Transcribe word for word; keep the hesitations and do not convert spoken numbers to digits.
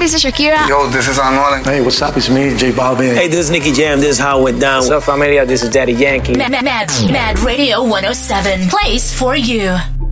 this is Shakira. Yo, this is Anuel. Hey, what's up? It's me, J Balvin. Hey, this is Nicky Jam. This is how it went down. What's up, familia? This is Daddy Yankee. Mad, Mad, Mad Radio one oh seven. Plays for you.